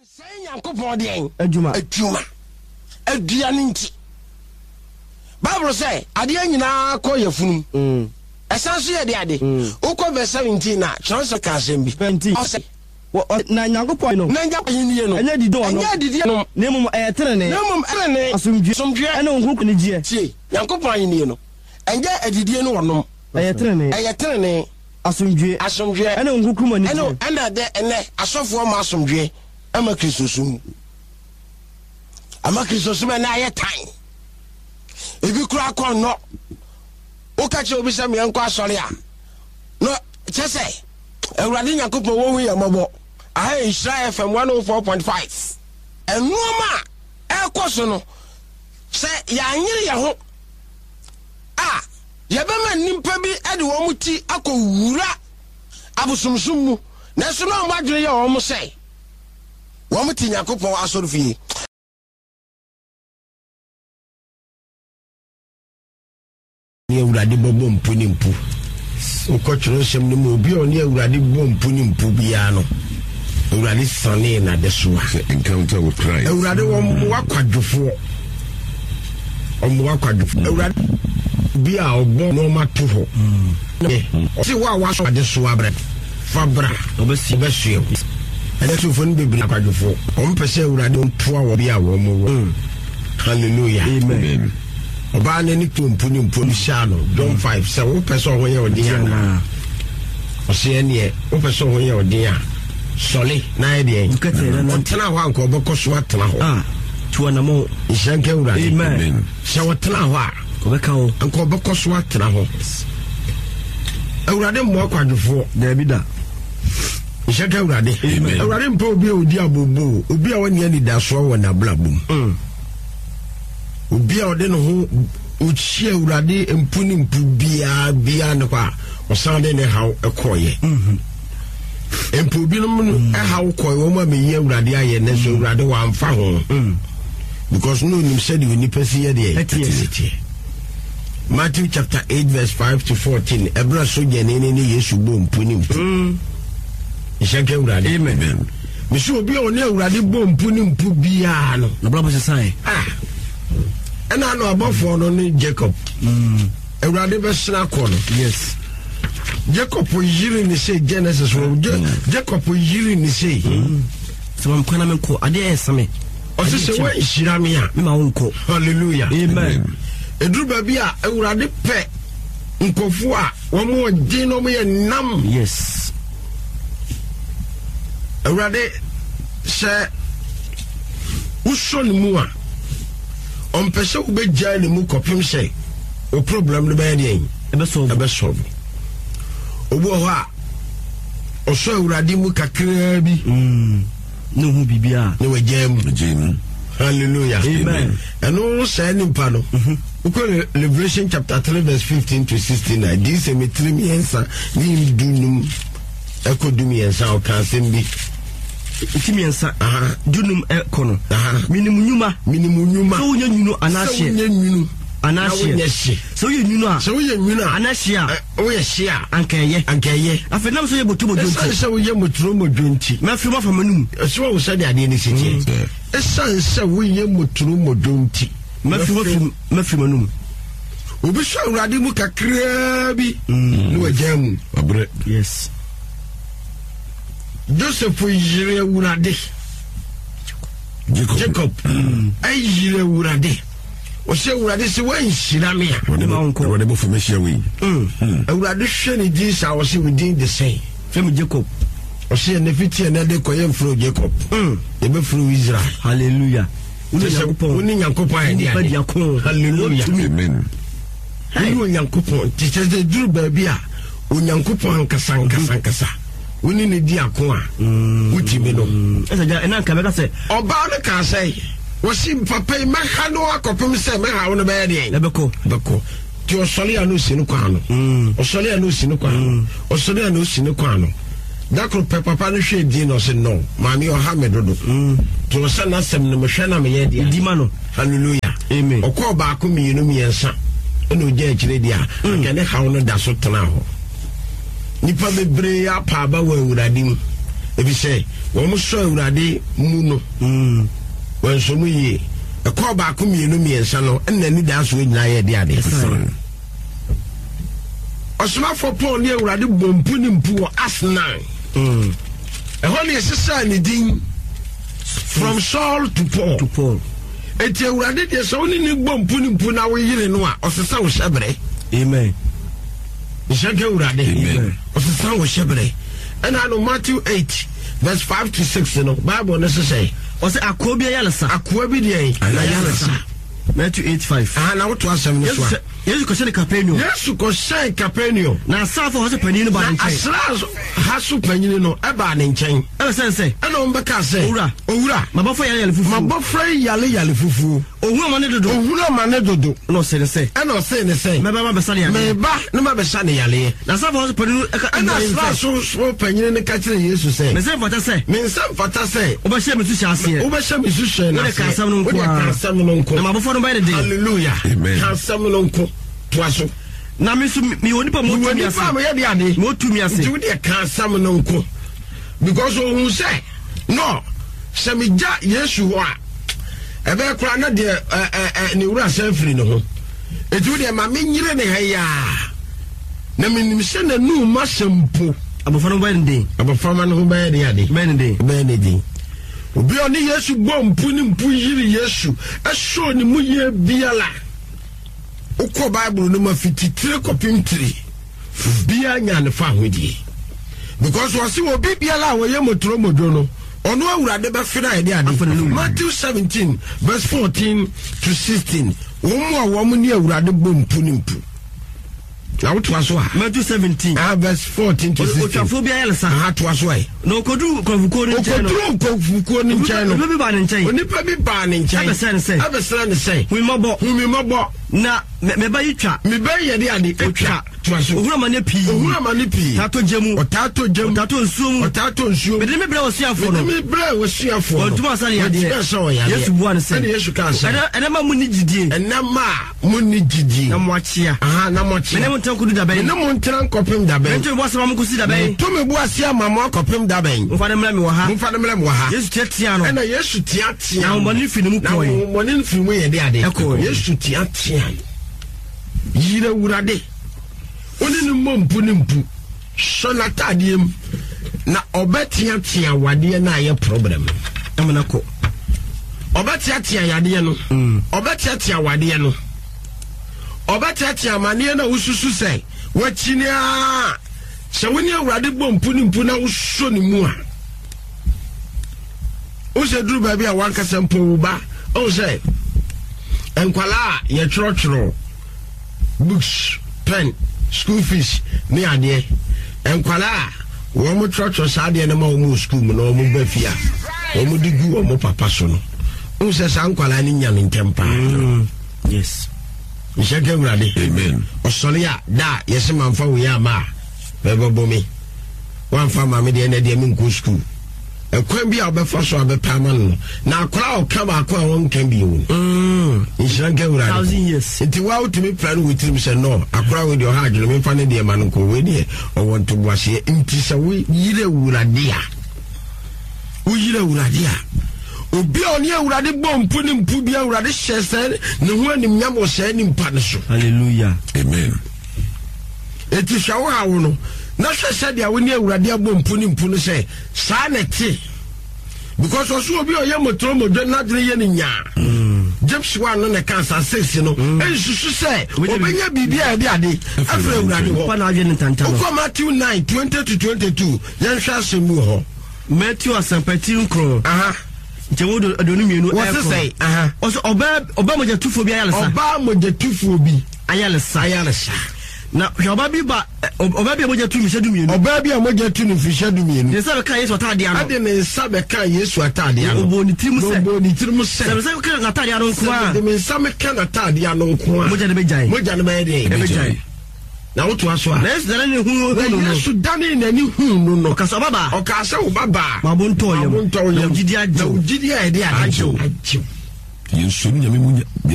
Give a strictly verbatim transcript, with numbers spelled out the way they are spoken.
Say Yankopon de adwuma adwuma aduane nti Bible say ade nyina kɔ yafunu mm esanso ye de ade ukɔ verse seventeen na chance ka asem bi na Yankopon no na Yankopon ni no enya didi no enya didi no na mum eyetere na mum ene asomdwe asomdwe ene nkuku ne gie tie Yankopon ni no enya adidie no wonom eyetere ne eyetere ne asomdwe asomdwe ene nkuku mo ne gie ene ena de ene asofo ma asomdwe ama Kristosum ama Kristosum na aye tan ebi kura kon no o ka che obi se me enko asore a no chese Ewurade Yankopon wo wi yamabo aha Israel F M one oh four point five enoma ekoso no se ya anyire ye ho ah ye be ma nimpa bi ade wo muti akowura abusumsum mu na so no madwere ye wo mu se wo muti Yankopon asoro fie ni Ewurade bobo mpuni mpu ukotro sem ni mo bi oni Ewurade bobo mpuni mpu bia no Ewurade sane na de so encounter with Christ Ewurade wo wakwadwofo omo wakwadwofo Ewurade bia obo no mato ho o se wa wa so de so abre fabra obesi obesi ene so fo ni bebiri akwadwofo o mpese Ewurade ntoa wo bia wo mo hallelujah amen Oba na ni tumpuni mpuni shano John five say wo person ho ye odin na o se ene wo person ho ye odin a sole na e de o tena ho anko oboko so atena ho ah tuwa na mo ishanke Ewurade amen se wo tena ho a obeka ho anko oboko so atena ho Ewurade mo akwadwofo da bi da ishanke Ewurade Ewurade mpo obi odi abobo obi a woni ani da so wo na blabum mm obi a ode no ho ochie Ewurade empuni mpu bia bia ne kwa osande ne haw ekoye mhm empu bi no mu e haw koye wo ma me ye Ewurade aye ne so Ewurade wa amfa ho because no nim said you ni pesi ye de Matthew chapter eight verse five to fourteen ebra so je ne ne Yesu bo mpuni mpu mm ishanke Ewurade amen me so obi a one Ewurade bo mpuni mpu bia no na bla sai ah ena no abofo no ni Jacob mm Ewurade be sna ko no yes Jacob yiri ni say Genesis wo Jacob yiri ni say so am kwana me ko ade esame o se se wa ishira me a ma wonko hallelujah amen edru ba bia Ewurade pe nkofo a wo mo je no mo ye nam yes Ewurade se uson mu a on pese wo be jani mu kopim se o problem no be dey ebe so ebe solve obo ho a o so Ewurade mu kakra bi mm no hu bibia ne wajam jam hallelujah amen eno say nimpa no uko Revelation chapter three verse fifteen to sixteen na di se metri mi ensa ni dunum ekodum yensa o kan sembi itimi ensa aha dunum ekono aha minimum nyuma minimum nyuma so nya nyunu anahye so nya nyunu anahye so ye nyunu a so ye nyunu a anahye a o ye hye a ankeye ankeye afenam so ye botu bodonti so ye motro modonti ma fi ma fa manum so wo sade ade ni sitie esan se wo ye motro modonti ma fi ma fi manum obi so Ewurade mu kakra bi no wajam abre yes Joseph yire Ewurade Jacob Jacob ay yire Ewurade o se Ewurade se wa nhira me a wode ma wonko wode bo fomehia we mm Ewurade hwe ne din sa o se within the same fem Jacob o se ne fiti na de koye mfro Jacob mm e be fro Israel hallelujah uni Yankopon uni Yankopon ade hallelujah amen uni Yankopon ti se de duru ba bia o Yankopon kasan kasan kasan uni ne di akon a wuti me no esa ja ena nka be ka se oba ne ka say wasi papa me ha no akopem se me ha wo no be de lebeko beko ti o sole anu sinu kwa no o sole anu sinu kwa no o sole anu sinu kwa no dakro pe papa no hwe di no se no mami o ha me dodo ti o sana sem no me hwe na me ye di di ma no hallelujah amen o ko ba ko mi no mi ensa eno je akire dia ka ne ha wo no da so tena ho nipa bebre apa ba wa Ewurade mu ebi say wo mo so awurade mu no mm wan so mu ye e ko ba ko mienu miensa no na ni da so nyina ye de ade osma for Paul ne awurade bompu ni mpu asnan mm e ho ne sesa ni din from Saul to Paul to Paul eti awurade de so ni ni bompu ni mpu na wo yire no a osesa wo shebre amen Ishaka urade amen osesa wo shebre and I know Matthew eight verse five to six no Bible no say o say akobia yalesa akwa bi de yalesa Matthew eight five ah na what was am no so Yesu ko se Capernaum Yesu ko se Capernaum na safo ho se panyin ba nchen asra ha so panyin no e ba ne nchen e se se e no mbeka se owura owura mabofo yale yale fufu mabofo yale yale fufu ohura ma ne dodo ohura ma ne dodo no se ne se e no se ne se me ba ma besa ne yale me ba ne ma besa ne yale na safo ho se panyin e ka na asra so so panyin ne ka kire Yesu se me se fata se me se fata se o ba she me su shase o ba she me su she na se ka sam no nko ka sam no nko na mabofo no ba de hallelujah amen ka sam no nko Twaso na me so mi woni pa mo tu mi ase mo ye de ade mo tu mi ase ti wo de kan sam no nko because o say no se mi ja Yesu ho a e be kura na de eh ni wura sanfiri no ho e ti wo de ma me nyire ne ha ya na me nim se na nu ma sempo abofo no ba de abofo ma no ba de ade ba de ba ne de obi oni Yesu bompu ni mpu yiri Yesu e so ni mu ye biala ukọ Bible no ma fititire kopim tiri bia nya ne fa hodie because wasi obi bia la wo ye motoro mojo no ono awurade be fira ide ade Matthew seventeen verse fourteen to sixteen wo mu a wo mu ni awurade bompu ni mpu na wo to aso a Matthew seventeen ah verse fourteen to sixteen o twafo bia yele sa ha to aso ai no kodu konfuko ni nchen no konfuko ni nchen no bi ba ni nchen onipa bi ba ni nchen abesa ni se abesa ni se hu mabo hu mi mabo na me ba yitwa me ba ye de ade etwa to aso ohura ma ne pi ohura ma ne pi tato jemu otato jemu otato nsuom otato nsuom me de me bra osiafo no me bra osiafo no ontuma sa ya de Yesu bua ne se Yesu ka se ena ena ma mu ni gidie ena ma mu ni gidie na mo achia aha na mo achia me ne mo tan kudu da ben me ne mo ntan kopem da ben me nto bo asema mo kusi da ben to me bu asia ma mo kopem da ben mo fa ne mra me wo ha mo fa ne mra me wo ha Yesu tiatia no ena Yesu tiatia na mo ni fini mu koy na mo ni fini mu ye de ade Yesu tiatia yire wurade oni ni mompu ni mpu so na tadiem na obetia tia wade na ye problem amana ko obetia tia yade no obetia tia wade no obetia tia mane na ususu sei wachini a se woni awurade bompu ni mpu na uso ni mu a o se duru ba bia wanka sempo ba o se enkwala ye choro books pen school fees ni ade enkwala wo mo church saade na ma wo mo school no mo ba fia wo mo digu wo mo papa so no o se sa enkwala ni nya ntempa yes Ishaka urade amen osolia da yesi manfa wo ya ma bebo bomi wan fa ma me de na de me nko school ekwan bi a obefa so abepa ma no na akora o ka ba akwa won kan bi wo mm Ishaka urade thousand years nti wa utimi plan with him say no akora we de o ha adwene me fa ne de ma no ko we de o won to boase nti se we yire urade a wo yire urade a obi oni awurade bompu ni mpu bi awurade hyese ne ho anim nyamo se ni mpa ne so hallelujah amen eti shawo hawo no na hyese dia woni awurade abompu ni mpu no se sa na ti because oso obi oye motoro modwe na dre ye ni nya James one no na cancer six no e susu se obenya bibia e de ade afre awurade ho pa na agye ntanta no Matthew nine twenty to twenty-two yan hwa asemu ho Matthew asampati nkro aha ntewo do adonu mienu e ko say aha oso oba oba moja tufo bi ayalesa oba moja tufo bi ayalesa ayalesa na oba bi ba oba bi moja tu mi shedu mienu oba bi moja tu ni fi shedu mienu ne sabe kan Yesu atade ano ade ne sabe kan Yesu atade ano obo ni tirimu se obo ni tirimu se sabe sabe kan atade ano nko a de me sabe kan atade ano nko a moja de bejai moja de bejai bejai na woto aso a na Yesu dane ne hu hu no Yesu dane ne ni hu no no ka so baba o ka se wo baba mabonto yem mabonto yem ujidi ajo ujidi a de ajo Yesu nyame munya